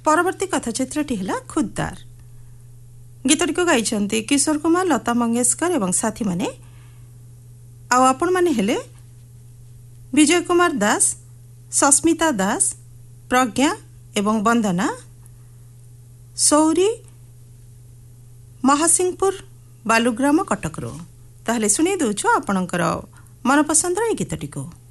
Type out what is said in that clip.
परवर्ती कथाचित्रटी है खुद्दार। गीतटी को गाई किशोर कुमार, लता मंगेशकर एवं साथी माने। आपण माने हेले विजय कुमार दास, सस्मिता दास, प्रज्ञा एवं वंदना, सौरी, महासिंहपुर बालुग्राम कटकरू। ताहले सुनी दउछु आपणकर मनपसंदर ए गीतटी को।